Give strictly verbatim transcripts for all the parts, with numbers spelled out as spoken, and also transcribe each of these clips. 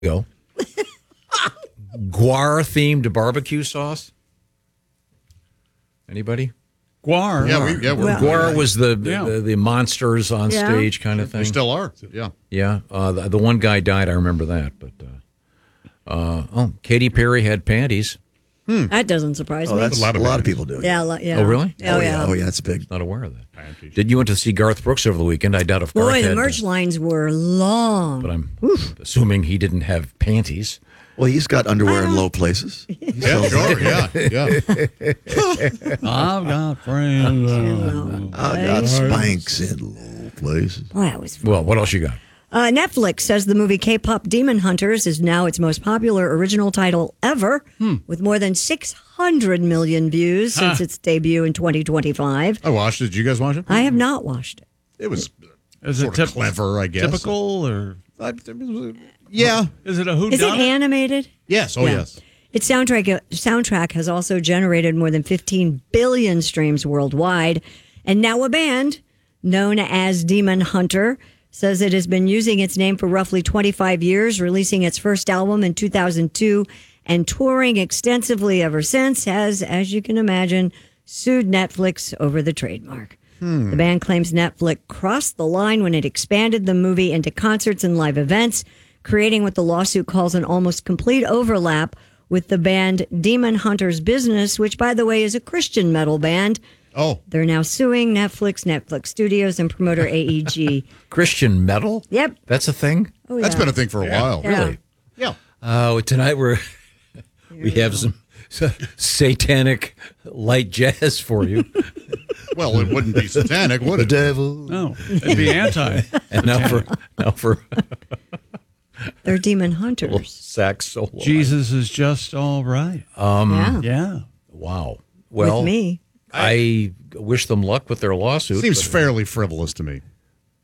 Go. Guar-themed barbecue sauce. Anybody? Guar. Yeah, we, yeah, we're well, Guar was the, yeah. the the monsters on yeah. stage kind of thing. They still are. Yeah. Yeah. Uh, the, the one guy died. I remember that. But uh, uh, oh, Katy Perry had panties. Hmm. That doesn't surprise oh, me. That's a lot of, a lot of people do it. Yeah, yeah. Oh, really? Oh, oh yeah. yeah. Oh, yeah. That's big. Not aware of that. Panties. Did you went to see Garth Brooks over the weekend? I doubt if Garth Boy, had, the merch uh, lines were long. But I'm Oof. assuming he didn't have panties. Well, he's got underwear in low places. Yeah, sure. Yeah, yeah. I've got friends. I've got spanks in low places. Boy, that was fun. Well, what else you got? Uh, Netflix says the movie K-pop Demon Hunters is now its most popular original title ever, hmm. with more than six hundred million views since huh. its debut in twenty twenty-five. I watched it. Did you guys watch it? I have not watched it. It was is sort it of clever, I guess. Typical or... Yeah. Is it a whodunit? Is it animated? Yes. Oh, yeah. yes. Its soundtrack soundtrack has also generated more than fifteen billion streams worldwide. And now a band known as Demon Hunter says it has been using its name for roughly twenty-five years, releasing its first album in two thousand two and touring extensively ever since, has, as you can imagine, sued Netflix over the trademark. Hmm. The band claims Netflix crossed the line when it expanded the movie into concerts and live events, creating what the lawsuit calls an almost complete overlap with the band Demon Hunter's business, which, by the way, is a Christian metal band. Oh. They're now suing Netflix, Netflix Studios, and promoter A E G. Christian metal? Yep. That's a thing? Oh, yeah. That's been a thing for a yeah. while. Yeah. Really? Yeah. Oh, uh, tonight we're we have some satanic light jazz for you. Well, it wouldn't be satanic, would it? The devil. No, it'd be anti. And now for now for they're Demon Hunters. Sax solo. Jesus is just all right. Um, yeah. Yeah. Wow. Well, with me. I wish them luck with their lawsuit. Seems fairly frivolous to me.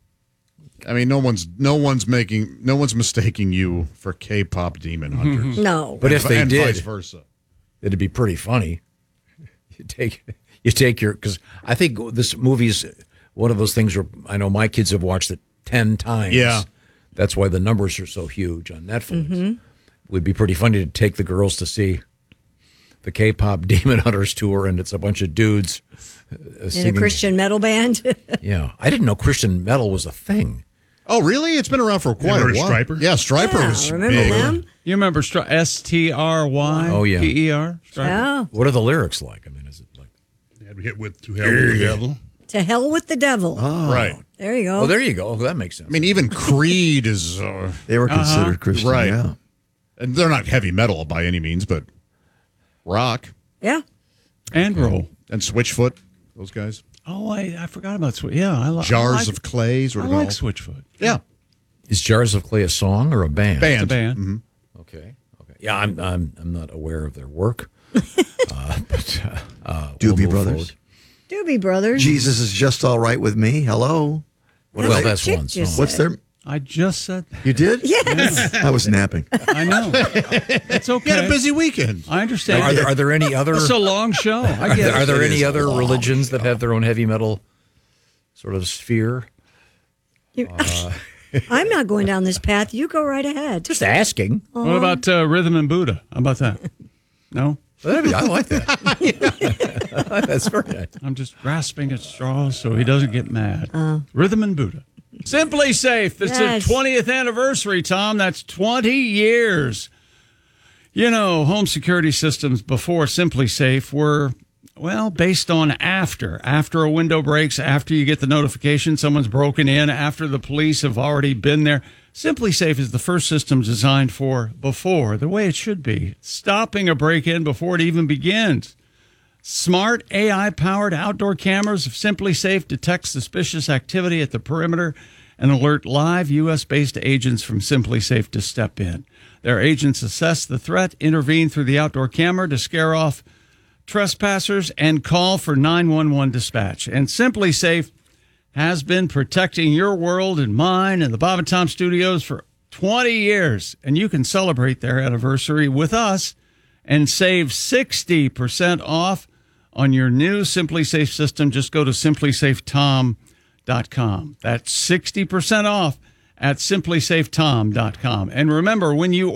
I mean, no one's no one's making no one's mistaking you for K-pop Demon Hunters. No. But if they and did, vice versa, it'd be pretty funny. You take you take your because I think this movie's one of those things where I know my kids have watched it ten times. Yeah, that's why the numbers are so huge on Netflix. Mm-hmm. It would be pretty funny to take the girls to see the K-pop Demon Hunters tour, and it's a bunch of dudes uh, in a Christian metal band. Yeah, I didn't know Christian metal was a thing. Oh, really? It's been around for quite a while. Stryper? Yeah, Stryper Yeah, was remember big. them? You remember Stry- S T R Y Oh, yeah. P E R? Oh, What are the lyrics like? I mean, is it like? Had we hit with to hell with the devil. to hell with the devil. Oh, Right. There you go. Well, there you go. That makes sense. I mean, even Creed is, uh, They were considered Uh-huh. Christian. Right. Yeah. and they're not heavy metal by any means, but rock yeah. And roll. and Switchfoot, those guys. Oh, I, I forgot about Switch. Yeah, I, li- Jars I like, of Clay, sort I of. like all- Switchfoot. Yeah, Is Jars of Clay a song or a band? band. It's a band. Mhm. Okay. Okay. Yeah, I'm I'm I'm not aware of their work. uh, but uh, uh, we'll Doobie move Brothers. forward. Doobie Brothers. Jesus is just all right with me. Hello. What Well, are they- that's Chick one just song. What's their? I just said that. You did? Yes. I was napping. I know. It's okay. You had a busy weekend. I understand. Are there, are there any other? It's a long show. I Are get there, are it. there It any is a other long religions that have their own heavy metal sort of sphere? You- I'm not going down this path. You go right ahead. Just asking. What about uh, Rhythm and Buddha? How about that? No? That'd be- I like that. That's very nice. I'm just grasping at straws so he doesn't get mad. Rhythm and Buddha. Simply Safe. It's Yes. the twentieth anniversary, Tom. That's twenty years. You know, home security systems before Simply Safe were, well, based on after. After a window breaks, after you get the notification someone's broken in, after the police have already been there. Simply Safe is the first system designed for before, the way it should be, stopping a break-in before it even begins. Smart A I-powered outdoor cameras of Simply Safe detect suspicious activity at the perimeter and alert live U S-based agents from Simply Safe to step in. Their agents assess the threat, intervene through the outdoor camera to scare off trespassers, and call for nine one one dispatch. And Simply Safe has been protecting your world and mine and the Bob and Tom Studios for twenty years. And you can celebrate their anniversary with us and save sixty percent off on your new Simply Safe system. Just go to simply safe tom dot com. That's sixty percent off at simply safe tom dot com. And remember, when you